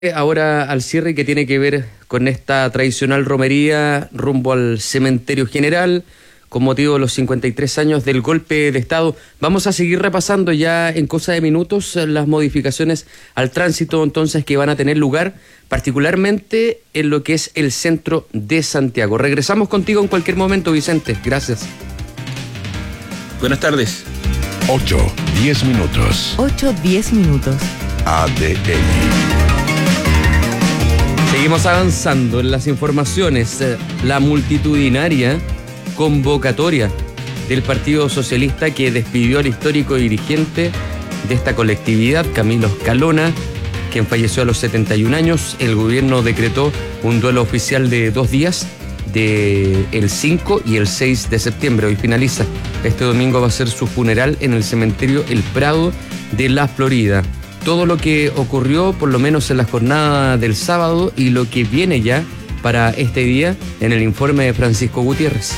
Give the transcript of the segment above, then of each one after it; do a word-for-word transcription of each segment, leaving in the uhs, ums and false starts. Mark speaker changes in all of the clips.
Speaker 1: Ahora al cierre que tiene que ver con esta tradicional romería rumbo al cementerio general con motivo de los cincuenta y tres años del golpe de Estado. Vamos a seguir repasando ya en cosa de minutos las modificaciones al tránsito entonces que van a tener lugar, particularmente en lo que es el centro de Santiago. Regresamos contigo en cualquier momento, Vicente. Gracias.
Speaker 2: Buenas tardes.
Speaker 3: ocho, diez minutos.
Speaker 4: ocho, diez minutos.
Speaker 3: A D N.
Speaker 1: Seguimos avanzando en las informaciones. La multitudinaria convocatoria del Partido Socialista que despidió al histórico dirigente de esta colectividad, Camilo Escalona, quien falleció a los setenta y un años. El gobierno decretó un duelo oficial de dos días, de el cinco y el seis de septiembre. Hoy finaliza. Este domingo va a ser su funeral en el cementerio El Prado de la Florida. Todo lo que ocurrió, por lo menos en la jornada del sábado, y lo que viene ya para este día en el informe de Francisco Gutiérrez.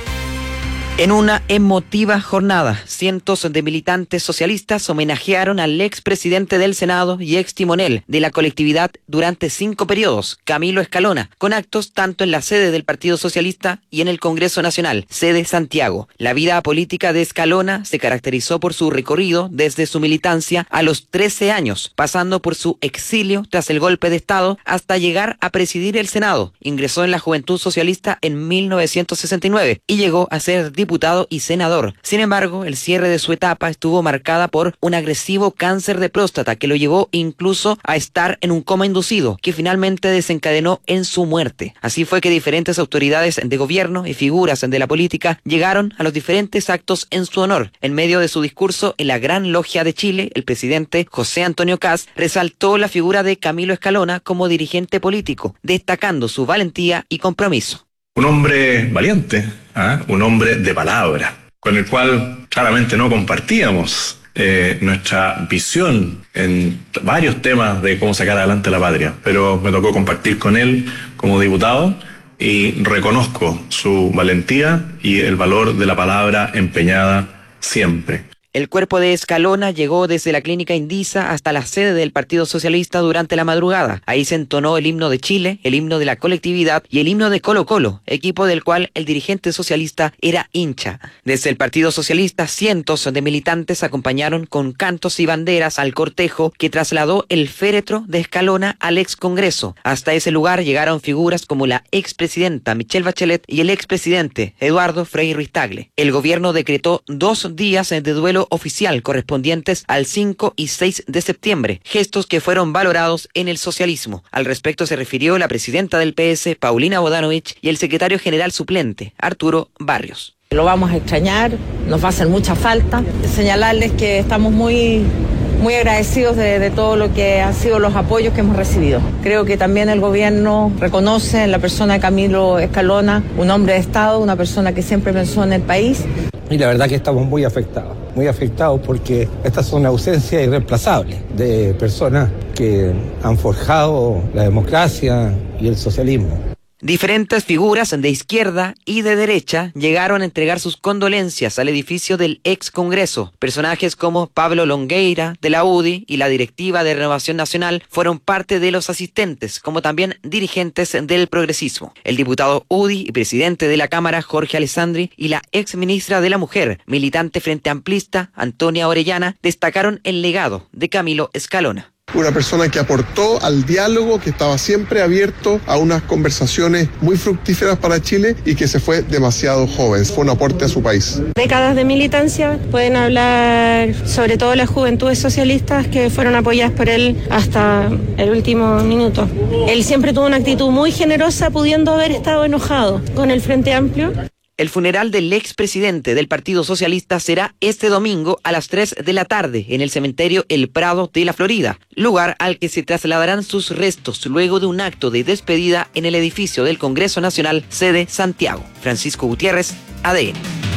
Speaker 5: En una emotiva jornada, cientos de militantes socialistas homenajearon al expresidente del Senado y ex timonel de la colectividad durante cinco periodos, Camilo Escalona, con actos tanto en la sede del Partido Socialista y en el Congreso Nacional, sede Santiago. La vida política de Escalona se caracterizó por su recorrido desde su militancia a los trece años, pasando por su exilio tras el golpe de Estado hasta llegar a presidir el Senado. Ingresó en la Juventud Socialista en mil novecientos sesenta y nueve y llegó a ser diputado diputado y senador. Sin embargo, el cierre de su etapa estuvo marcada por un agresivo cáncer de próstata que lo llevó incluso a estar en un coma inducido, que finalmente desencadenó en su muerte. Así fue que diferentes autoridades de gobierno y figuras de la política llegaron a los diferentes actos en su honor. En medio de su discurso en la Gran Logia de Chile, el presidente José Antonio Kast resaltó la figura de Camilo Escalona como dirigente político, destacando su valentía y compromiso.
Speaker 6: Un hombre valiente, ¿eh? Un hombre de palabra, con el cual claramente no compartíamos eh, nuestra visión en varios temas de cómo sacar adelante la patria, pero me tocó compartir con él como diputado y reconozco su valentía y el valor de la palabra empeñada siempre.
Speaker 5: El cuerpo de Escalona llegó desde la clínica Indisa hasta la sede del Partido Socialista durante la madrugada. Ahí se entonó el himno de Chile, el himno de la colectividad y el himno de Colo Colo, equipo del cual el dirigente socialista era hincha. Desde el Partido Socialista, cientos de militantes acompañaron con cantos y banderas al cortejo que trasladó el féretro de Escalona al ex Congreso. Hasta ese lugar llegaron figuras como la expresidenta Michelle Bachelet y el expresidente Eduardo Frei Ruiz-Tagle. El gobierno decretó dos días de duelo oficial correspondientes al cinco y seis de septiembre, gestos que fueron valorados en el socialismo. Al respecto se refirió la presidenta del P S, Paulina Bodanovich, y el secretario general suplente, Arturo Barrios.
Speaker 7: Lo vamos a extrañar, nos va a hacer mucha falta. Señalarles que estamos muy, muy agradecidos de, de todo lo que han sido los apoyos que hemos recibido. Creo que también el gobierno reconoce en la persona de Camilo Escalona, un hombre de Estado, una persona que siempre pensó en el país.
Speaker 8: Y la verdad que estamos muy afectados, muy afectados porque estas son ausencias irreemplazables de personas que han forjado la democracia y el socialismo.
Speaker 5: Diferentes figuras de izquierda y de derecha llegaron a entregar sus condolencias al edificio del ex Congreso. Personajes como Pablo Longueira, de la U D I, y la directiva de Renovación Nacional fueron parte de los asistentes, como también dirigentes del progresismo. El diputado U D I y presidente de la Cámara, Jorge Alessandri, y la ex ministra de la Mujer, militante Frente Amplista, Antonia Orellana, destacaron el legado de Camilo Escalona.
Speaker 9: Una persona que aportó al diálogo, que estaba siempre abierto a unas conversaciones muy fructíferas para Chile y que se fue demasiado joven. Fue un aporte a su país.
Speaker 10: Décadas de militancia, pueden hablar sobre todo las juventudes socialistas que fueron apoyadas por él hasta el último minuto. Él siempre tuvo una actitud muy generosa, pudiendo haber estado enojado con el Frente Amplio.
Speaker 5: El funeral del expresidente del Partido Socialista será este domingo a las tres de la tarde en el cementerio El Prado de la Florida, lugar al que se trasladarán sus restos luego de un acto de despedida en el edificio del Congreso Nacional, sede Santiago. Francisco Gutiérrez, A D N.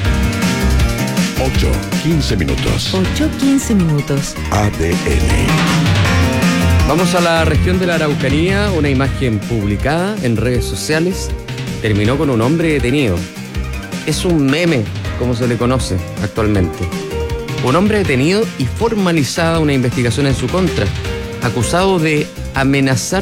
Speaker 3: ocho, quince minutos.
Speaker 4: ocho, quince minutos.
Speaker 3: A D N.
Speaker 1: Vamos a la región de la Araucanía. Una imagen publicada en redes sociales terminó con un hombre detenido. Es un meme, como se le conoce actualmente. Un hombre detenido y formalizada una investigación en su contra, acusado de amenazar